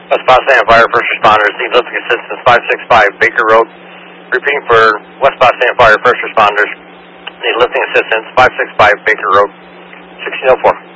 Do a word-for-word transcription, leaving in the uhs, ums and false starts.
West Boston Fire First Responders need lifting assistance five six five Baker Road. Repeating for West Boston Fire First Responders need lifting assistance five six five Baker Road, sixteen oh four.